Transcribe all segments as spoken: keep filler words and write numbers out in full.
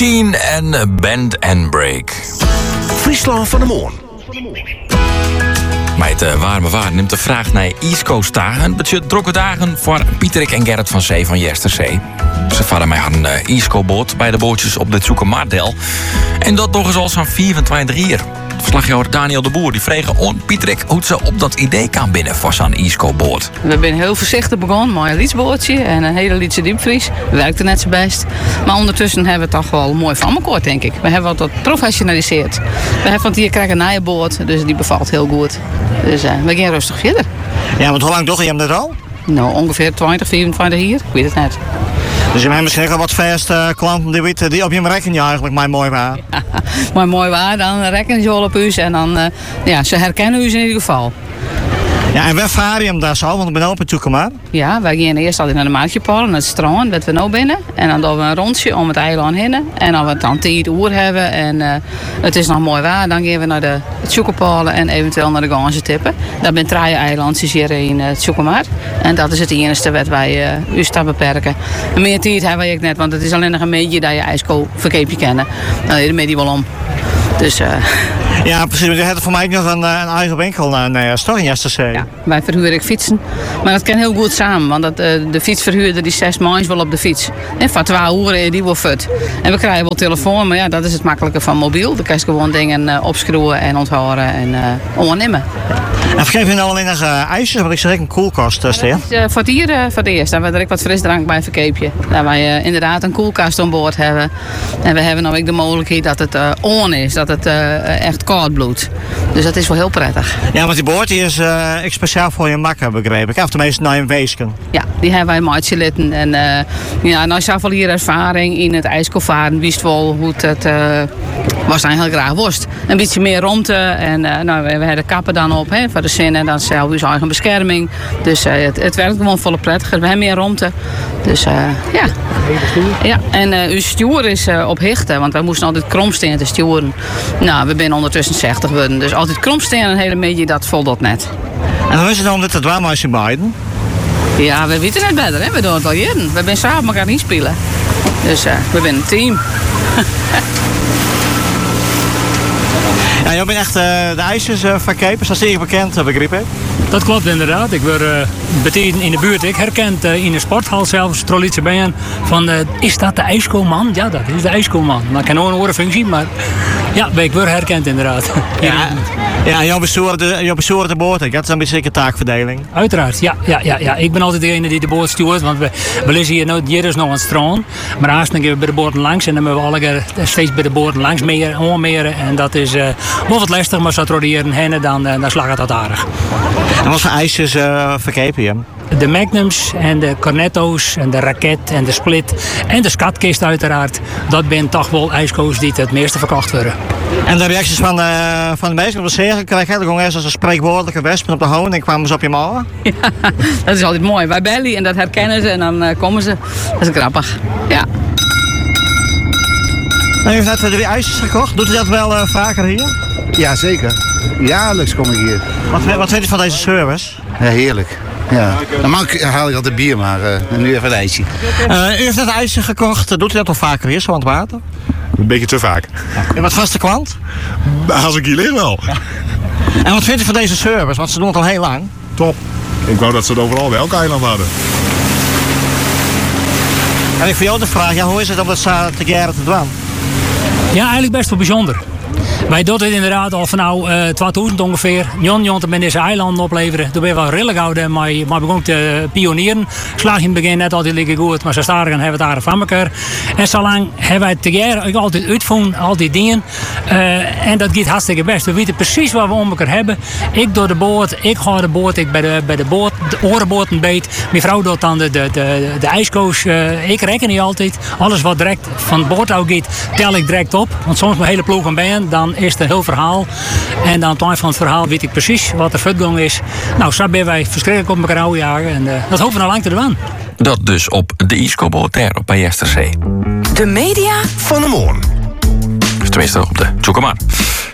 Keen en Bend and Break. Friesland van de Moon. Met de warme waar neemt de vraag naar East Coast dagen. Een beetje drokke dagen voor Pieterik en Gerrit van Zee van Jesterzee. Ze varen mij aan een East Coast boot bij de bootjes op de Zoekermaardel. En dat nog eens al zo'n vierentwintig jaar. Verslaggever Daniel de Boer die vregen on Pieterik hoe ze op dat idee kan binnen voor zo'n East Coast boot. We zijn heel voorzichtig begonnen met een lietsbootje en een hele lietse diepvries. Dat werkte net zo best. Maar ondertussen hebben we het toch wel mooi van elkaar, denk ik. We hebben wat professionaliseerd. We hebben van hier krijgen een nieuwe boot, dus die bevalt heel goed. Dus uh, we gaan rustig verder. Ja, want hoe lang doe je hem dat al? Nou, ongeveer twintig, vierentwintig hier. Ik weet het net. Dus je hebt misschien wel wat verste uh, klanten die, weten, die op je rekken je eigenlijk maar mooi waar. Ja, maar mooi waar, dan rekken ze wel op u en dan, uh, ja, ze herkennen u in ieder geval. Ja, en waar vaar je hem daar zo? Want ik ben op het Zoekermaar. Ja, wij gaan eerst altijd naar de Maatjepol, naar het strand, dat we nou binnen. En dan doen we een rondje om het eiland heen. En als we het dan tien uur hebben en uh, het is nog mooi waar, dan gaan we naar de Zoekerpolen en eventueel naar de Ganzen tippen. Dat zijn drie eilandjes hier in uh, het Zoekermaar. En dat is het enige wat wij uh, u staan beperken. En meer tijd hebben we net, want het is alleen nog een beetje dat je ijsko verkeepje kennen. Dan is het wel om. Dus... Uh, Ja, precies. Je hebt voor mij nog een, een eigen winkel naar toch in Jesterzee. Ja, wij verhuren ik fietsen. Maar dat kan heel goed samen, want dat, uh, de fietsverhuurder die zes maandjes wel op de fiets. En van twee uur die wordt fut. En we krijgen wel telefoon, maar ja, dat is het makkelijke van mobiel. Dan kan je gewoon dingen uh, opschroeven en onthouden en uh, ondernemen. En vergeef je nou alleen nog uh, ijsjes, want ik zeg een koelkast uh, staan. Uh, voor het hier uh, voor het eerst. Dat we er ook wat frisdrank bij verkeepje. Dat wij uh, inderdaad een koelkast aan boord hebben. En we hebben nou ook de mogelijkheid dat het uh, on is, dat het uh, echt koud bloedt. Dus dat is wel heel prettig. Ja, want die boord die is uh, speciaal voor je makker, begreep ik. Of tenminste naar een weesken. Ja, die hebben wij maatje litten. En uh, ja, nou zoveel hier ervaring in het ijskofvaren, wist wel hoe het uh, was eigenlijk graag worst. Een beetje meer romte en uh, nou, we, we hebben de kappen dan op hè, voor de zin en dan zelf uw eigen bescherming. Dus uh, het, het werkt gewoon volle prettiger. We hebben meer romte. Dus uh, ja. Ja, en uh, uw stuur is uh, op hichten, want wij moesten altijd kromsteen te sturen. Nou, we zijn ondertussen zestig worden, dus altijd kromsteen een hele beetje, dat voldoet net. En dan is het dan dat het waar als je beiden? Ja, we weten het beter, hè? We doen het al jaren. We zijn samen elkaar niet spelen. Dus uh, we zijn een team. Ja, jij bent echt uh, de ijsjesverkepers, dat is zeer bekend, uh, begrip ik. Dat klopt inderdaad. Ik word uh, beteken in de buurt. Ik herkend uh, in de sporthal zelfs, Trollietse ben van uh, is dat de ijskoolman? Ja, dat is de ijskoolman. Maar ik heb nog een orenfunctie, maar ja, ik word herkend inderdaad. Ja, ja jouw bestuur de, jouw bestuur de boot, dat is een beetje een taakverdeling. Uiteraard, ja, ja, ja, ja. Ik ben altijd degene die de boot stuurt, want we, we liggen hier nou, hier is nog een strand. Maar haast dan gaan we bij de boten langs en dan moeten we alle keer steeds bij de boten langs meer, onmeren. En dat is uh, wel wat lastig, maar zo roderen heen, dan, uh, dan slag het dat aardig. En wat voor ijsjes uh, verkepen je? De Magnums en de Cornetto's en de Raket en de Split en de Skatkist uiteraard. Dat zijn toch wel ijskoos die het meeste verkocht worden. En de reacties van, uh, van de mensen op de zegen krijg je gewoon eens als een spreekwoordelijke wespen op de hoon en kwamen ze op je mouwen? Ja, dat is altijd mooi. Wij bellen en dat herkennen ze en dan uh, komen ze. Dat is grappig. Ja. Nou, je heeft net drie ijsjes gekocht. Doet u dat wel uh, vaker hier? Ja, zeker. Jaarlijks kom ik hier. Wat, wat vind je van deze service? Ja, heerlijk. Ja. Normaal haal ik altijd bier, maar uh, nu even een ijsje. Uh, u heeft net ijsje gekocht. Doet u dat al vaker hier, zo aan het water? Een beetje te vaak. En wat vaste klant? Als ik hier lig wel. Ja. En wat vindt u van deze service? Want ze doen het al heel lang. Top. Ik wou dat ze het overal bij elk eiland hadden. En ik voor jou de vraag, ja, hoe is het om dat te jaren te doen? Ja, eigenlijk best wel bijzonder. Wij doen het inderdaad al van nou uh, tweeduizend ongeveer. Jon Jon met deze eilanden opleveren. Toen ben je wel redelijk oud, maar je begon te pionieren. Slaag in het begin net altijd lekker goed, maar zo staan hebben we het aardig van elkaar. En zolang hebben wij het tegelijk altijd uitvoeren, al die dingen. Uh, en dat gaat hartstikke best. We weten precies wat we om elkaar hebben. Ik door de boot, ik ga de boot, ik bij de, bij de boot, de orenboot een beet. Mijn vrouw doet dan de, de, de, de ijskoos. Uh, ik reken niet altijd. Alles wat direct van boord uit gaat, tel ik direct op. Want soms mijn hele ploeg aan ben, dan is het een heel verhaal. En aan het eind van het verhaal weet ik precies wat de futgang is. Nou, zo zijn wij verschrikkelijk op elkaar oude jagen. En uh, dat hopen we nou lang te doen. Dat dus op de East Coast op bij Jesterzee. De media van de Moon. Tenminste op de Zoekermaar.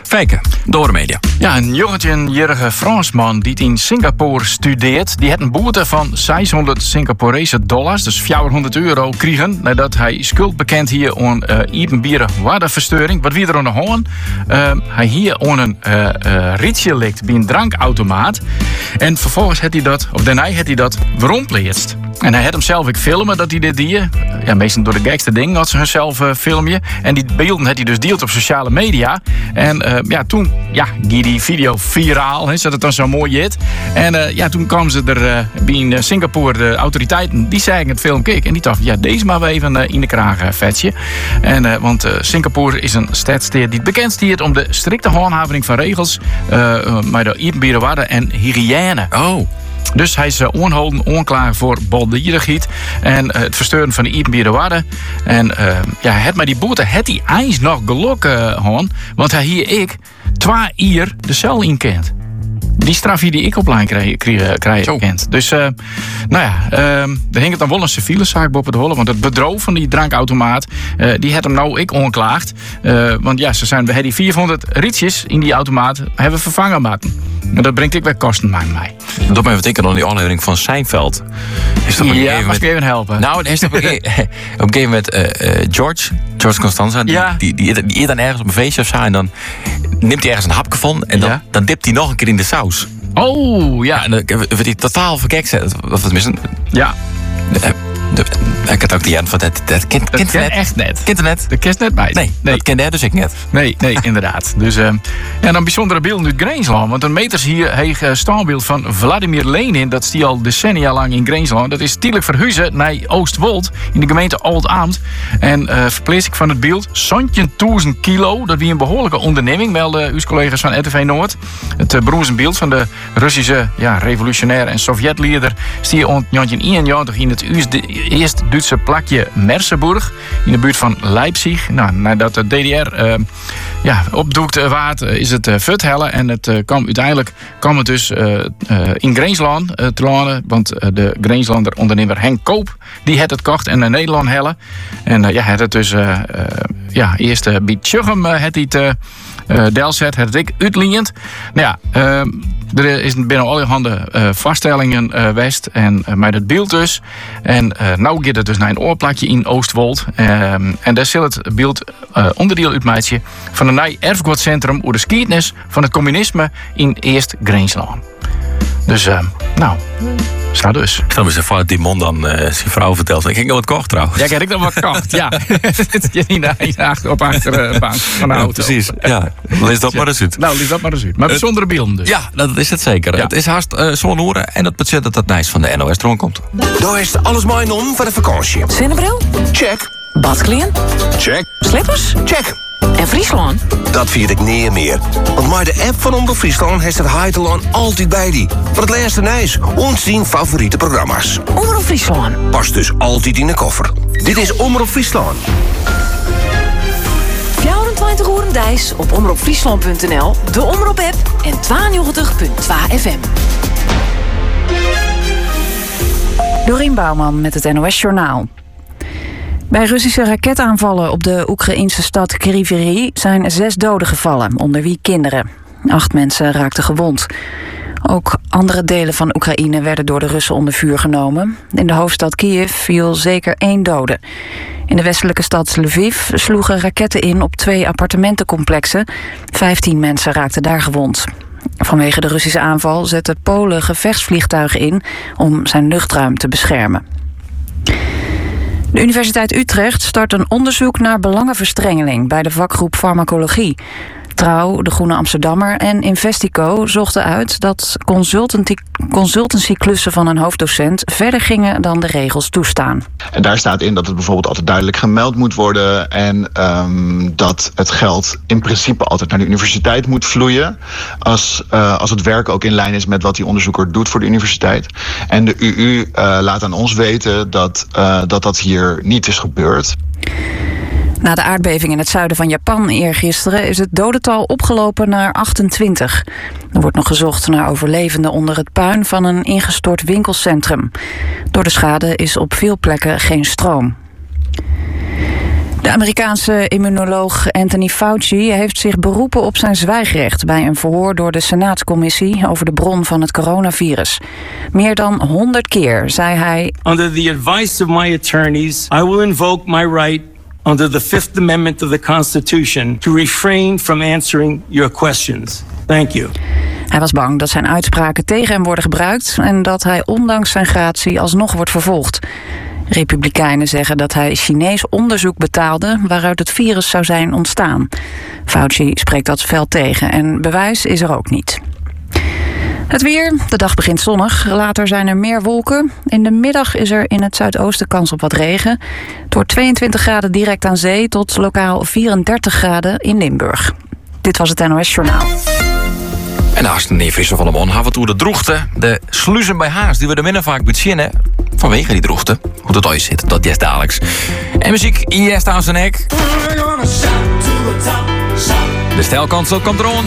Fijke, door de media. Ja, een negentienjarige Fransman die in Singapore studeert, die heeft een boete van zeshonderd Singaporese dollars, dus vierhonderd euro, kregen nadat hij schuld bekend hier aan uh, evenbieren waardeversteuring. Wat wie er aan de hand? Uh, hij hier aan een uh, uh, rietje likt bij een drankautomaat. En vervolgens had hij dat, of daarna had hij dat werompleerst. En hij had hem zelf ik filmen dat hij dit dier. Ja, meestal door de gekste dingen had ze zichzelf uh, filmje. En die beelden had hij dus deelt op sociale media. En uh, ja, toen ja, ging die video viraal. He, zat het dan zo mooi hit. En uh, ja, toen kwamen ze er uh, bij Singapore, de autoriteiten, die zagen het film keek. En die dachten, ja, deze maar weer even uh, in de kraag uh, vetje. En, uh, want uh, Singapore is een stadsteer die het bekend stiert om de strikte handhaving van regels. Uh, maar de evenbieren waarde en hygiëne. Oh. Dus hij is uh, onholden, onklaar voor baldierigiet en uh, het versteuren van de evenbieren waarde. En uh, ja, het maar die boete, het hij eens nog geluk uh, want hij hier ik twee jaar de cel in kent. Die straf die ik op lijn krijg, krijg, krijg kent. Dus, uh, nou ja, uh, er hing het dan wel een civiele zaak op het hollen. Want het bedrog van die drankautomaat, uh, die had hem nou ik onklaagd. Uh, want ja, ze zijn, we hebben die vierhonderd rietjes in die automaat hebben vervangen maken. En dat brengt ik weer kosten bij mij. Doe mij wat denken aan die aflevering van Seinfeld. Is dat ja, mag ik even helpen? Nou, er is op een gegeven moment uh, uh, George, George Costanza, die, ja. die, die, die, die eet dan ergens op een feestje of zo. En dan neemt hij ergens een hapje van en dan, ja. dan dipt hij nog een keer in de saus. Oh, ja. ja en dan wordt hij totaal vergekt. Of tenminste... Ja. De, de, ik had ook die aan van dat, dat kind, dat kind ken net. echt net. Kind net. Dat kent net bij. Nee, nee, dat kende hij dus ik net. Nee, nee, inderdaad. Dus uh, ja, dan bijzondere beeld uit Greensland. Want een meters hier heeg uh, standbeeld van Vladimir Lenin. Dat stie al decennia lang in Greensland. Dat is tijdelijk verhuizen naar Oostwold in de gemeente Oud-Amt. En uh, verplees ik van het beeld zeventienduizend kilo. Dat wie een behoorlijke onderneming, melden uw collega's van R T V Noord. Het uh, beroemde beeld van de Russische ja, revolutionair en Sovjetleider stie on negentien eenennegentig in het eerste Duitse plakje Merseburg in de buurt van Leipzig. Nou, nadat de D D R uh, ja, opdoekt waard, uh, is het uh, Vuthelle. En het uh, kwam uiteindelijk kwam het dus uh, uh, in Greensland uh, te landen. Want uh, de Greenslander ondernemer Henk Koop die had het kocht en naar Nederland hellen. En uh, ja, had het dus uh, uh, ja, eerst uh, bij Tjuchem uh, had hij het uh, uh, Delzet, had het ik uitliend. Nou ja, uh, er is binnen allerhande uh, vaststellingen uh, west en uh, met het beeld dus. En uh, nou gaat het dus naar een oorplakje in Oostwold. Uh, en daar zal het beeld uh, onderdeel uitmaken van een nieuw erfgoedcentrum over de geschiedenis van het communisme in eerst Greensland. Dus, uh, nou, sta dus. Ik stel me zo voor dat die man dan uh, zijn vrouw vertelt. Ik ging al wat kocht trouwens. Ja, ik heb ik dan wat kocht, ja. Zit op achter de bank van de ja, auto. Precies, ja. Lees dat maar eens uit. Nou, lees dat maar eens uit. Maar bijzondere beelden dus. Ja, dat is het zeker. Ja. Het is haast uh, zo'n horen en dat betekent dat het nice van de N O S erom komt. Daar is alles mooi om voor de vakantie. Zonnebril? Check. Badkleren? Check. Slippers? Check. En Friesland? Dat vier ik niet meer. Want met de app van Omroep Friesland heeft het Heiteland altijd bij die. Voor het laatste nieuws, ons zien favoriete programma's. Omroep Friesland. Past dus altijd in de koffer. Dit is Omroep Friesland. vierentwintig uur dijs op omroepfriesland punt n l, de Omroep-app en tweeënnegentig komma twee F M. Dorien Bouwman met het N O S-journaal. Bij Russische raketaanvallen op de Oekraïnse stad Kryvyi zijn zes doden gevallen, onder wie kinderen. Acht mensen raakten gewond. Ook andere delen van Oekraïne werden door de Russen onder vuur genomen. In de hoofdstad Kiev viel zeker één dode. In de westelijke stad Lviv sloegen raketten in op twee appartementencomplexen. Vijftien mensen raakten daar gewond. Vanwege de Russische aanval zetten Polen gevechtsvliegtuigen in om zijn luchtruim te beschermen. De Universiteit Utrecht start een onderzoek naar belangenverstrengeling bij de vakgroep farmacologie. Trouw, De Groene Amsterdammer en Investico zochten uit dat consultancy-klussen van een hoofddocent verder gingen dan de regels toestaan. En daar staat in dat het bijvoorbeeld altijd duidelijk gemeld moet worden en um, dat het geld in principe altijd naar de universiteit moet vloeien als, uh, als het werk ook in lijn is met wat die onderzoeker doet voor de universiteit. En de U U uh, laat aan ons weten dat, uh, dat dat hier niet is gebeurd. Na de aardbeving in het zuiden van Japan eergisteren is het dodental opgelopen naar achtentwintig. Er wordt nog gezocht naar overlevenden onder het puin van een ingestort winkelcentrum. Door de schade is op veel plekken geen stroom. De Amerikaanse immunoloog Anthony Fauci heeft zich beroepen op zijn zwijgrecht bij een verhoor door de Senaatscommissie over de bron van het coronavirus. Meer dan honderd keer zei hij: Under the advice of my attorneys, I will invoke my right under the Fifth Amendment of the Constitution to refrain from answering your questions. Thank you. Hij was bang dat zijn uitspraken tegen hem worden gebruikt en dat hij ondanks zijn gratie alsnog wordt vervolgd. Republikeinen zeggen dat hij Chinees onderzoek betaalde waaruit het virus zou zijn ontstaan. Fauci spreekt dat fel tegen en bewijs is er ook niet. Het weer. De dag begint zonnig. Later zijn er meer wolken. In de middag is er in het zuidoosten kans op wat regen. Het wordt tweeëntwintig graden direct aan zee tot lokaal vierendertig graden in Limburg. Dit was het N O S Journaal. En naast meneer Visser van der Mon hadden we de droegte. De sluizen bij Haas die we er minder vaak bezinnen. Vanwege die droegte. Hoe het ooit zit, dat is dagelijks. En muziek, yes aan zijn nek. De stijlkansel komt eraan.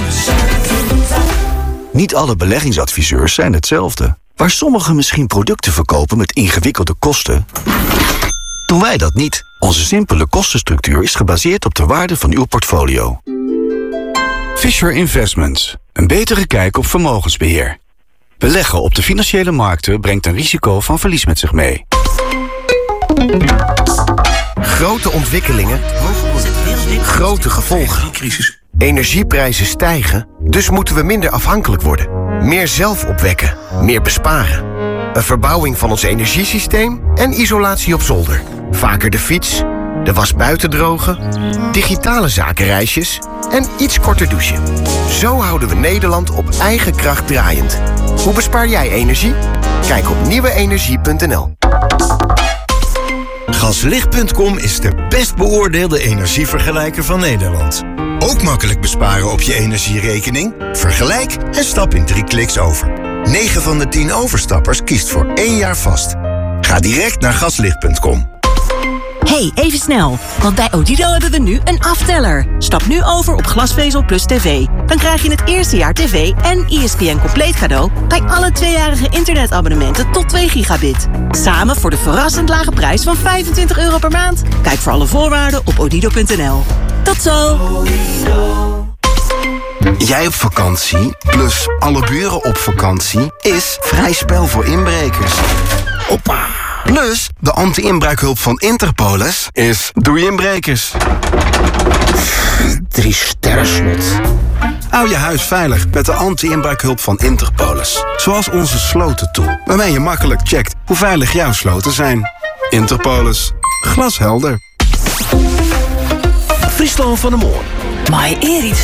Niet alle beleggingsadviseurs zijn hetzelfde. Waar sommigen misschien producten verkopen met ingewikkelde kosten, doen wij dat niet. Onze simpele kostenstructuur is gebaseerd op de waarde van uw portfolio. Fisher Investments. Een betere kijk op vermogensbeheer. Beleggen op de financiële markten brengt een risico van verlies met zich mee. Grote ontwikkelingen, grote gevolgen. Energieprijzen stijgen, dus moeten we minder afhankelijk worden. Meer zelf opwekken, meer besparen. Een verbouwing van ons energiesysteem en isolatie op zolder. Vaker de fiets, de was buiten drogen, digitale zakenreisjes en iets korter douchen. Zo houden we Nederland op eigen kracht draaiend. Hoe bespaar jij energie? Kijk op nieuwe energie punt n l. Gaslicht punt com is de best beoordeelde energievergelijker van Nederland. Ook makkelijk besparen op je energierekening? Vergelijk en stap in drie kliks over. negen van de tien overstappers kiest voor één jaar vast. Ga direct naar gaslicht punt com. Hey, even snel, want bij Odido hebben we nu een afteller. Stap nu over op glasvezel plus tv. Dan krijg je het eerste jaar tv en E S P N compleet cadeau bij alle tweejarige internetabonnementen tot twee gigabit. Samen voor de verrassend lage prijs van vijfentwintig euro per maand. Kijk voor alle voorwaarden op odido punt n l. Tot zo! Jij op vakantie, plus alle buren op vakantie, is vrij spel voor inbrekers. Hoppa! Plus, de anti-inbraakhulp van Interpolis is doei inbrekers. Drie sterren slot. Hou je huis veilig met de anti-inbraakhulp van Interpolis. Zoals onze slotentool, waarmee je makkelijk checkt hoe veilig jouw sloten zijn. Interpolis. Glashelder. Friesland van de Moor. Maar Erik